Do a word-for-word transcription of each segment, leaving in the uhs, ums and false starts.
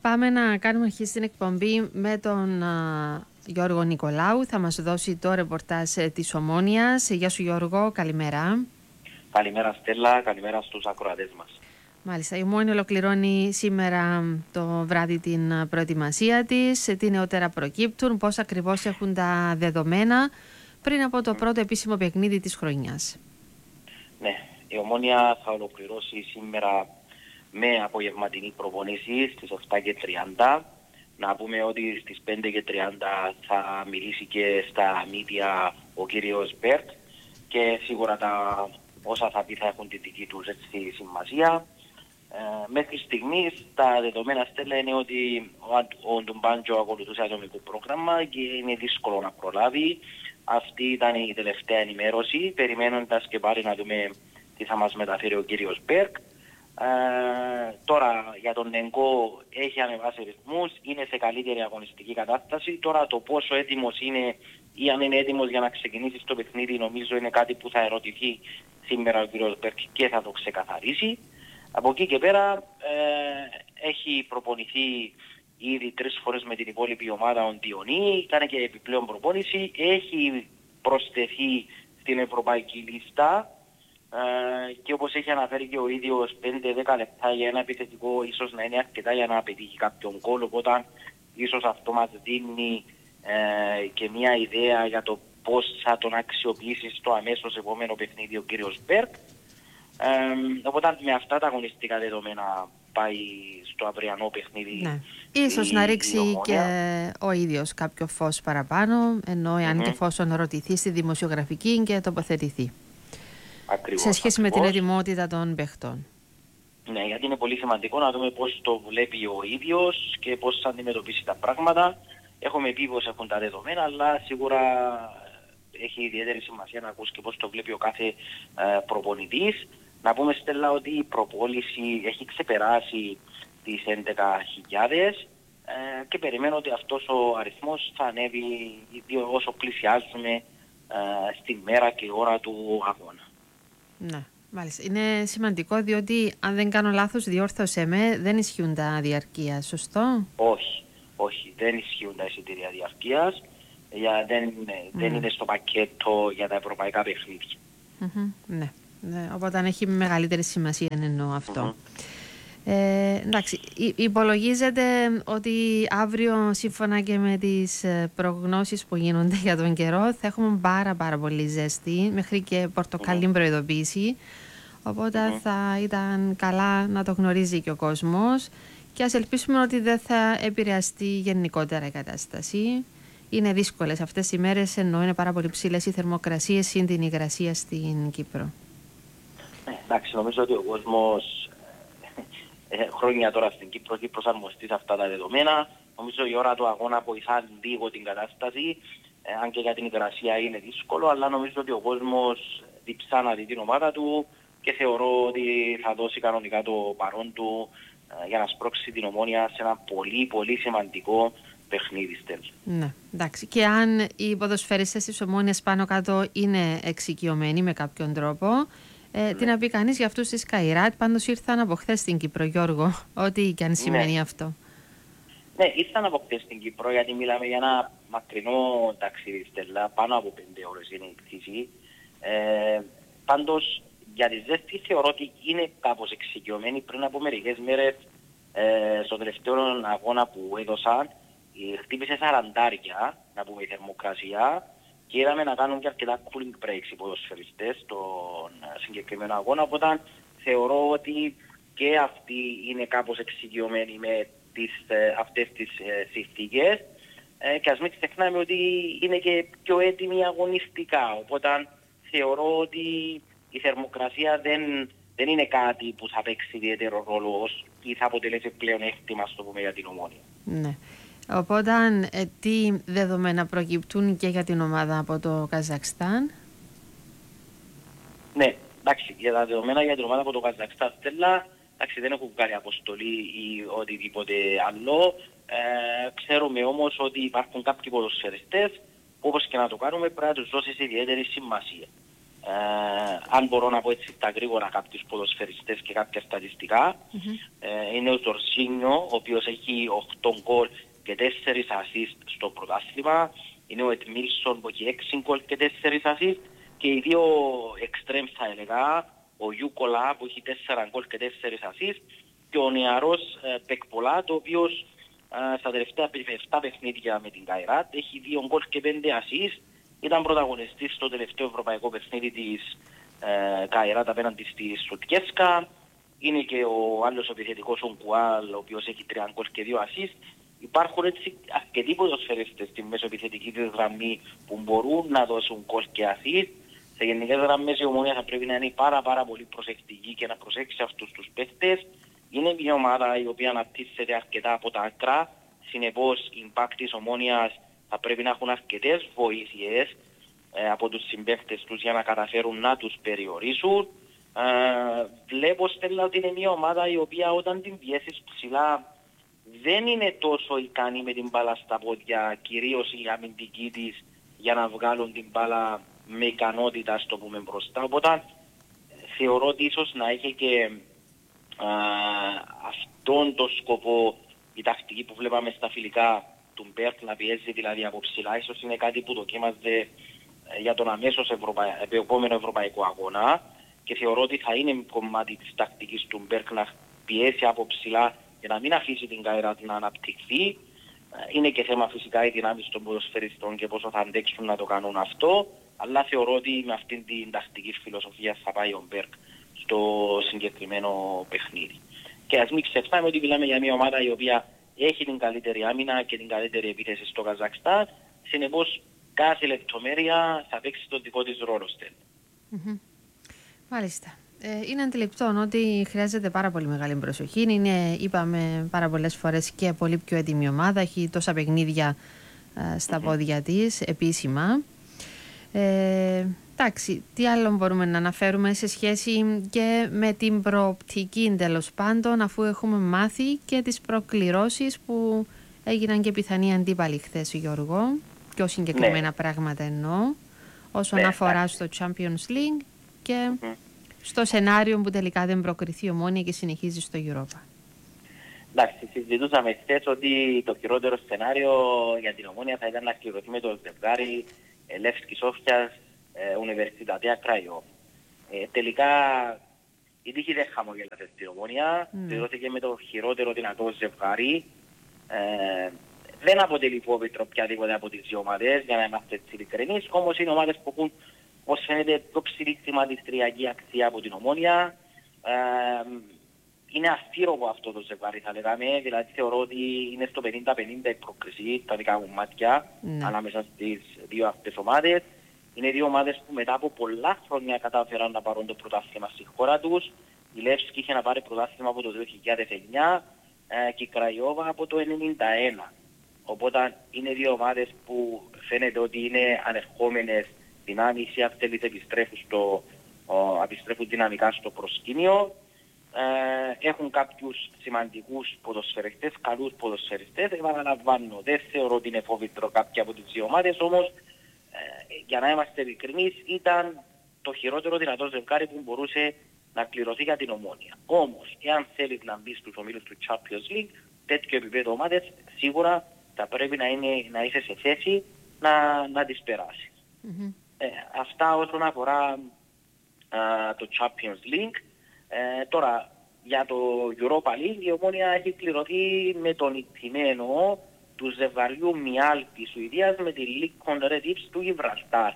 Πάμε να κάνουμε αρχή στην εκπομπή με τον α, Γιώργο Νικολάου. Θα μας δώσει το ρεπορτάζ ε, της Ομόνοιας. Γεια σου Γιώργο, καλημέρα. Καλημέρα Στέλλα, καλημέρα στους ακροατές μας. Μάλιστα, η Ομόνια ολοκληρώνει σήμερα το βράδυ την προετοιμασία της. Τι νεότερα προκύπτουν, πώς ακριβώς έχουν τα δεδομένα πριν από το πρώτο επίσημο παιχνίδι της χρονιάς. Ναι, η Ομόνια θα ολοκληρώσει σήμερα με απογευματινή προπόνηση στις επτά και τριάντα. Να πούμε ότι στις πέντε και τριάντα θα μιλήσει και στα μίδια ο κύριος Μπέρτ και σίγουρα τα όσα θα πει θα έχουν τη δική τους έτσι, σημασία. Ε, μέχρι στιγμής τα δεδομένα Στέλλα είναι ότι ο, ο Ντουμπάντζο ακολουθούσε ατομικό πρόγραμμα και είναι δύσκολο να προλάβει. Αυτή ήταν η τελευταία ενημέρωση, περιμένοντας και πάλι να δούμε τι θα μας μεταφέρει ο κύριος Μπέρκ. Ε, τώρα για τον Νεγκό έχει ανεβάσει ρυθμούς, είναι σε καλύτερη αγωνιστική κατάσταση. Τώρα το πόσο έτοιμος είναι ή αν είναι έτοιμος για να ξεκινήσει στο παιχνίδι νομίζω είναι κάτι που θα ερωτηθεί σήμερα ο κύριος Μπέρκ και θα το ξεκαθαρίσει. Από εκεί και πέρα ε, έχει προπονηθεί ήδη τρεις φορές με την υπόλοιπη ομάδα ο Ντιονί, κάνει και επιπλέον προπόνηση, έχει προσθεθεί στην ευρωπαϊκή λίστα ε, και όπως έχει αναφέρει και ο ίδιος πέντε με δέκα λεπτά για ένα επιθετικό ίσως να είναι αρκετά για να πετύχει κάποιον γκολ, οπότε ίσως αυτό μας δίνει ε, και μια ιδέα για το πώς θα τον αξιοποιήσει στο αμέσως επόμενο παιχνίδι ο κύριος Μπέρκ. Ε, οπότε με αυτά τα αγωνιστικά δεδομένα πάει στο αυριανό παιχνίδι. Ναι. Ίσως η, να ρίξει η και ο ίδιος κάποιο φως παραπάνω, ενώ εάν mm-hmm. και εφόσον ρωτηθεί στη δημοσιογραφική και τοποθετηθεί. Ακριβώς, σε σχέση ακριβώς. με την ετοιμότητα των παιχτών. Ναι, γιατί είναι πολύ σημαντικό να δούμε πώς το βλέπει ο ίδιος και πώς θα αντιμετωπίσει τα πράγματα. Έχουμε πει πως έχουν τα δεδομένα, αλλά σίγουρα έχει ιδιαίτερη σημασία να ακούσει και πώς το βλέπει ο κάθε ε, προπονητής. Να πούμε Στέλλα ότι η προπόληση έχει ξεπεράσει τις έντεκα χιλιάδες ε, και περιμένω ότι αυτός ο αριθμός θα ανέβει όσο πλησιάζουμε ε, στη μέρα και ώρα του αγώνα. Ναι, μάλιστα. Είναι σημαντικό διότι αν δεν κάνω λάθος, διόρθωσέ με, δεν ισχύουν τα διαρκεία, σωστό? Όχι, όχι, δεν ισχύουν τα εισιτήρια διαρκείας. Για, δεν, mm. δεν είναι στο πακέτο για τα ευρωπαϊκά παιχνίδια. Mm-hmm, ναι. ναι, οπότε αν έχει μεγαλύτερη σημασία εννοώ αυτό. Mm-hmm. Ε, εντάξει, υπολογίζεται ότι αύριο σύμφωνα και με τις προγνώσεις που γίνονται για τον καιρό θα έχουμε πάρα πάρα πολύ ζέστη μέχρι και πορτοκαλί mm-hmm. προειδοποίηση, οπότε mm-hmm. θα ήταν καλά να το γνωρίζει και ο κόσμος και ας ελπίσουμε ότι δεν θα επηρεαστεί γενικότερα η κατάσταση. Είναι δύσκολες αυτές οι μέρες, ενώ είναι πάρα πολύ ψηλές οι θερμοκρασίες συν την υγρασία στην Κύπρο. Ε, εντάξει, νομίζω ότι ο κόσμος ε, χρόνια τώρα στην Κύπρο έχει προσαρμοστεί σε αυτά τα δεδομένα. Νομίζω η ώρα του αγώνα βοηθά λίγο την κατάσταση, ε, αν και για την υγρασία είναι δύσκολο, αλλά νομίζω ότι ο κόσμος διψά να δει την ομάδα του και θεωρώ ότι θα δώσει κανονικά το παρόν του ε, για να σπρώξει την Ομόνια σε ένα πολύ πολύ σημαντικό παιχνίδι. Ναι, εντάξει. Και αν οι ποδοσφαιριστές της Ομόνοιας πάνω κάτω είναι εξοικειωμένοι με κάποιον τρόπο, ε, ναι. τι να πει κανείς για αυτούς της Καϊράτ, πάντως ήρθαν από χθες στην Κύπρο, Γιώργο, ό,τι και αν σημαίνει ναι. αυτό. Ναι, ήρθαν από χθες στην Κύπρο, γιατί μιλάμε για ένα μακρινό ταξίδι, Στέλλα, πάνω από πέντε ώρες είναι η πτήση. Ε, πάντως, για τη ζέστη θεωρώ ότι είναι κάπως εξοικειωμένοι. Πριν από μερικές μέρες, ε, στο τελευταίο αγώνα που έδωσαν, χτύπησε σαραντάρια, να πούμε η θερμοκρασία, και είδαμε να κάνουν και αρκετά cooling breaks οι ποδοσφαιριστές στον συγκεκριμένο αγώνα, οπότε θεωρώ ότι και αυτοί είναι κάπως εξοικειωμένοι με τις, αυτές τις συνθήκες ε, και ας μην ξεχνάμε ότι είναι και πιο έτοιμοι αγωνιστικά, οπότε θεωρώ ότι η θερμοκρασία δεν, δεν είναι κάτι που θα παίξει ιδιαίτερο ρόλο ή θα αποτελέσει πλέον έκτημα στο πούμε για την Ομόνια. Ναι. Οπότε, ε, τι δεδομένα προκύπτουν και για την ομάδα από το Καζακστάν? Ναι, εντάξει, για τα δεδομένα για την ομάδα από το Καζακστάν, Στέλλα, εντάξει, δεν έχουν κάνει αποστολή ή οτιδήποτε άλλο. Ε, ξέρουμε όμως ότι υπάρχουν κάποιοι ποδοσφαιριστές, όπως και να το κάνουμε, πρέπει να τους δώσεις ιδιαίτερη σημασία. Ε, αν μπορώ να πω έτσι τα γρήγορα κάποιους ποδοσφαιριστές και κάποια στατιστικά, mm-hmm. ε, είναι ο Ζορσίνιο, ο οποίος έχει οκτώ γκολ και τέσσερα assist στο πρωτάθλημα. Είναι ο Ετμίλσον που έχει έξι γκολ και τέσσερα assist. Και οι δύο extreme θα έλεγα, ο Ιούκολα που έχει τέσσερα γκολ και τέσσερα assist και ο νεαρός ε, Πεκπολά, το οποίος ε, στα τελευταία επτά παιχνίδια με την Καϊράτ έχει δύο γκολ και πέντε assist. Ήταν πρωταγωνιστής στο τελευταίο ευρωπαϊκό παιχνίδι της ε, Καϊράτ απέναντι στη Σουτκέσκα. Είναι και ο άλλος επιθετικός ο Γκουάλ, ο οποίος έχει τρία γκολ και δύο assist. Υπάρχουν έτσι αρκετοί ποδοσφαιριστές στη μεσοεπιθετική της γραμμή που μπορούν να δώσουν γκολ και assist. Σε γενικές γραμμές η Ομόνια θα πρέπει να είναι πάρα πάρα πολύ προσεκτική και να προσέξει αυτούς τους παίχτες. Είναι μια ομάδα η οποία αναπτύσσεται αρκετά από τα άκρα. Συνεπώς, οι impact της Ομόνιας θα πρέπει να έχουν αρκετές βοήθειες ε, από τους συμπαίχτες τους για να καταφέρουν να τους περιορίσουν. Ε, βλέπω, Στέλλα, ότι είναι μια ομάδα η οποία όταν την πιέσεις ψηλά δεν είναι τόσο ικανή με την μπάλα στα πόδια, κυρίως η αμυντική της, για να βγάλουν την μπάλα με ικανότητα, στο πούμε, μπροστά. Οπότε θεωρώ ότι ίσως να είχε και α, αυτόν τον σκοπό η τακτική που βλέπαμε στα φιλικά του Μπέρτ να πιέζει δηλαδή από ψηλά. Ίσως είναι κάτι που δοκίμαζε για τον αμέσως ευρωπαϊ... επόμενο ευρωπαϊκό αγώνα και θεωρώ ότι θα είναι κομμάτι της τακτικής του Μπέρτ να πιέσει από ψηλά για να μην αφήσει την Καϊράτ να αναπτυχθεί. Είναι και θέμα φυσικά οι δυνάμεις των ποδοσφαιριστών και πόσο θα αντέξουν να το κάνουν αυτό, αλλά θεωρώ ότι με αυτήν την τακτική φιλοσοφία θα πάει ο Μπέρκ στο συγκεκριμένο παιχνίδι. Και ας μην ξεχνάμε ότι μιλάμε για μια ομάδα η οποία έχει την καλύτερη άμυνα και την καλύτερη επίθεση στο Καζακστάν, συνεπώς κάθε λεπτομέρεια θα παίξει τον δικό της ρόλο. Mm-hmm. Μάλιστα. Είναι αντιληπτό ότι χρειάζεται πάρα πολύ μεγάλη προσοχή. Είναι, είπαμε πάρα πολλές φορές, και πολύ πιο έτοιμη ομάδα. Έχει τόσα παιχνίδια ε, στα mm-hmm. πόδια της, επίσημα. Ε, εντάξει, τι άλλο μπορούμε να αναφέρουμε σε σχέση και με την προοπτική, τέλος πάντων, αφού έχουμε μάθει και τις προκληρώσεις που έγιναν και πιθανοί αντίπαλοι χθες, Γιώργο. Πιο συγκεκριμένα ναι. πράγματα εννοώ, όσον ναι, αφορά ναι. στο Champions League και... Mm-hmm. στο σενάριο που τελικά δεν προκριθεί η Ομόνια και συνεχίζει στο Europa. Εντάξει, συζητούσαμε χθες ότι το χειρότερο σενάριο για την Ομόνια θα ήταν να κληρωθεί με το ζευγάρι Λεύσκη Σόφιας Ουνιβερσιτατέα Κραϊόβ. Ε, τελικά η τύχη δεν χαμογέλασε στην Ομόνια, πληρώθηκε mm. με το χειρότερο δυνατό ζευγάρι. Ε, δεν αποτελεί υπόβητρο οποιαδήποτε από τις δύο ομάδες, για να είμαστε έτσι ειλικρινείς, όμως είναι ομάδες που έχουν, όπως φαίνεται, πιο ψηλή χρηματιστηριακή αξία από την Ομόνια. Ε, είναι αστήροπο αυτό το ζευγάρι, θα λέγαμε, δηλαδή θεωρώ ότι είναι στο πενήντα πενήντα η πρόκριση, τα δικά μου μάτια, ναι. ανάμεσα στις δύο αυτές ομάδες. Είναι δύο ομάδες που μετά από πολλά χρόνια κατάφεραν να πάρουν το πρωτάθλημα στη χώρα τους. Η Λεύσκη είχε να πάρει πρωτάθλημα από το δύο χιλιάδες εννιά ε, και η Κραϊόβα από το ενενήντα ένα. Οπότε είναι δύο ομάδες που φαίνεται ότι είναι ανερχόμενες δυνάμεις ή αν θέλετε επιστρέφουν, στο, ο, επιστρέφουν δυναμικά στο προσκήνιο. Ε, έχουν κάποιους σημαντικούς ποδοσφαιριστές, καλούς ποδοσφαιριστές. Επαναλαμβάνω, δεν θεωρώ ότι είναι φόβητρο κάποια από τις δύο ομάδες, όμως ε, για να είμαστε ειλικρινείς ήταν το χειρότερο δυνατό ζευγάρι που μπορούσε να κληρωθεί για την Ομόνια. Όμως, εάν θέλεις να μπει στους ομίλους του Champions League, τέτοιο επίπεδο ομάδες σίγουρα θα πρέπει να, είναι, να είσαι σε θέση να, να τις περάσει. Mm-hmm. Ε, αυτά όσον αφορά α, το Champions League. Ε, τώρα, για το Europa League, η Ομόνια έχει κληρωθεί με τον ηττημένο του ζευγαριού Μιάλτη Σουηδίας με τη Lincoln Red Imps του Γιβραλτάρ.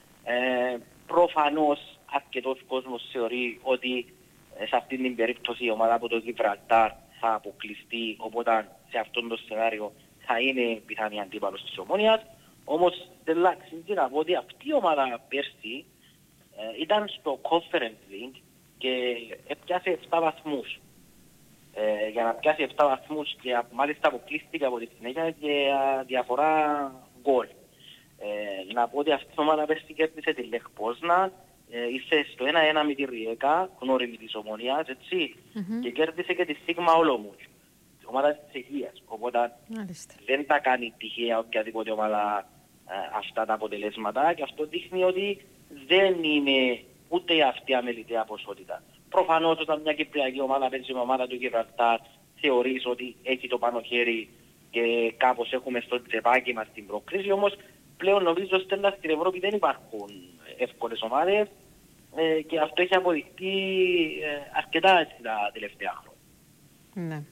Ε, προφανώς αρκετός κόσμος θεωρεί ότι ε, σε αυτή την περίπτωση η ομάδα από το Γιβραλτάρ θα αποκλειστεί, οπότε σε αυτό το σενάριο θα είναι πιθανή αντίπαλος της Ομόνιας. Όμως δεν αξίζει να πω ότι αυτή η ομάδα πέρσι ε, ήταν στο Conference League και έπιασε επτά βαθμούς. Ε, για να πιάσει επτά βαθμούς και μάλιστα αποκλείστηκε από τη συνέχεια και α, διαφορά γκολ. Ε, να πω ότι αυτή η ομάδα πέρσι κέρδισε τη Λεχ Πόσνα, ε, ήρθε στο ένα ένα με τη Ριέκα, γνώριμη της Ομονίας, έτσι, mm-hmm. και κέρδισε και τη Σίγμα Ολόμουτσ, η ομάδα της Τσεχίας. Οπότε Μάλιστα. δεν τα κάνει τυχαία οποιαδήποτε ομάδα ε, αυτά τα αποτελέσματα και αυτό δείχνει ότι δεν είναι ούτε για αυτή αμεληταία ποσότητα. Προφανώς όταν μια κυπριακή ομάδα παίζει με ομάδα του Γιβραλτάρ, θεωρείς ότι έχει το πάνω χέρι και κάπως έχουμε στο τσεπάκι μας την προκρίση. Όμως πλέον νομίζω Στέλλα στην Ευρώπη δεν υπάρχουν εύκολες ομάδες ε, και αυτό έχει αποδειχτεί ε, αρκετά έτσι, τα τελευταία χρόνια. Ναι.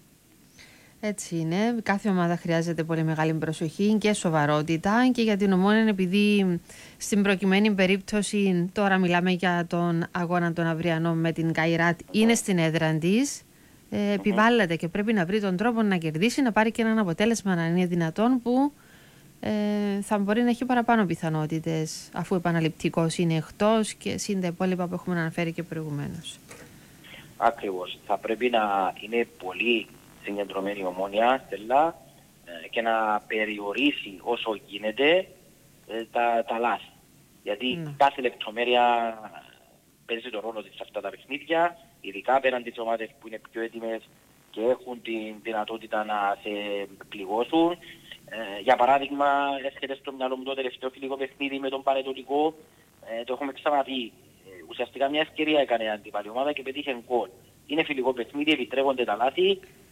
Έτσι είναι. Κάθε ομάδα χρειάζεται πολύ μεγάλη προσοχή και σοβαρότητα και για την Ομόνοια, επειδή στην προκειμένη περίπτωση τώρα μιλάμε για τον αγώνα των αυριανών με την Καϊράτ, mm-hmm. είναι στην έδρα της, ε, mm-hmm. επιβάλλεται και πρέπει να βρει τον τρόπο να κερδίσει, να πάρει και έναν αποτέλεσμα να είναι δυνατόν που ε, θα μπορεί να έχει παραπάνω πιθανότητες, αφού επαναληπτικός είναι εκτός και συν τα υπόλοιπα που έχουμε αναφέρει και προηγουμένως. Ακριβώς. Θα πρέπει να είναι πολύ συγκεντρωμένη η Ομόνοια, Στέλλα, και να περιορίσει όσο γίνεται τα, τα λάθη. Γιατί mm. κάθε λεπτομέρεια παίζει τον ρόλο της σε αυτά τα παιχνίδια, ειδικά πέραν τις ομάδες που είναι πιο έτοιμες και έχουν την δυνατότητα να σε πληγώσουν. Ε, για παράδειγμα, έρχεται στο μυαλό μου το τελευταίο φιλικό παιχνίδι με τον Πανετολικό, ε, το έχουμε ξαναπεί. Ε, ουσιαστικά μια ευκαιρία έκανε η αντίπαλη ομάδα και πετύχε γκολ. Είναι φιλικό παιχνίδι, επιτρέπονται τα λάθη,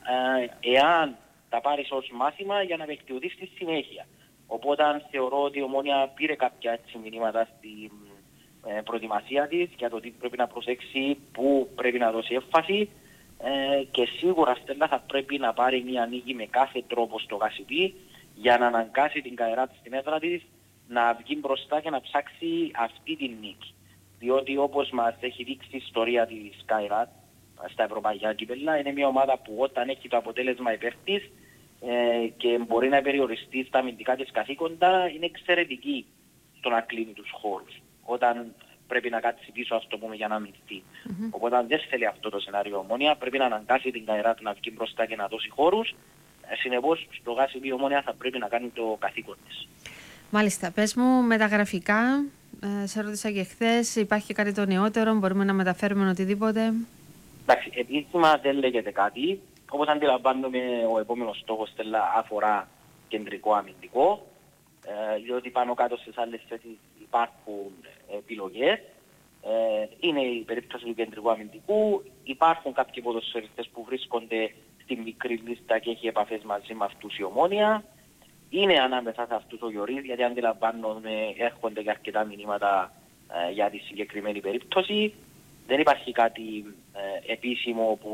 ε, εάν τα πάρεις ως μάθημα για να βελτιωθείς στη συνέχεια. Οπότε θεωρώ ότι η Ομόνοια πήρε κάποια έτσι μηνύματα στην ε, προετοιμασία της για το τι πρέπει να προσέξει, πού πρέπει να δώσει έμφαση ε, και σίγουρα, Στέλλα, θα πρέπει να πάρει μια νίκη με κάθε τρόπο στο Γασιπί για να αναγκάσει την Καϊράτ στην έδρα της να βγει μπροστά και να ψάξει αυτή την νίκη. Διότι όπως μας έχει δείξει η ιστορία της Καϊράτ στα ευρωπαϊκά κύπελλα, είναι μια ομάδα που όταν έχει το αποτέλεσμα υπέρ της ε, και μπορεί να περιοριστεί στα αμυντικά της καθήκοντα, είναι εξαιρετική στο να κλείνει τους χώρους. Όταν πρέπει να κάτσει πίσω, ας το πούμε, για να αμυνθεί. Mm-hmm. Οπότε αν δεν θέλει αυτό το σενάριο Ομόνοια, πρέπει να αναγκάσει την Καϊράτ να βγει μπροστά και να δώσει χώρους. Ε, συνεπώς, στο Γάσιπι η Ομόνοια θα πρέπει να κάνει το καθήκον της. Μάλιστα. Πες μου μεταγραφικά, ε, σε ρώτησα και χθες, υπάρχει κάτι το νεότερο, μπορούμε να μεταφέρουμε οτιδήποτε? Εντάξει, επίσημα δεν λέγεται κάτι. Όπως αντιλαμβάνομαι, ο επόμενος στόχος, Στέλλα, αφορά κεντρικό αμυντικό, ε, διότι πάνω κάτω στις άλλες θέσεις υπάρχουν επιλογές. Ε, είναι η περίπτωση του κεντρικού αμυντικού. Υπάρχουν κάποιοι ποδοσφαιριστές που βρίσκονται στη μικρή λίστα και έχει επαφές μαζί με αυτούς η Ομόνοια. Είναι ανάμεσα σε αυτούς ο Γιωρίς, γιατί αντιλαμβάνομαι έρχονται και αρκετά μηνύματα ε, για τη συγκεκριμένη περίπτωση. Δεν υπάρχει κάτι ε, επίσημο που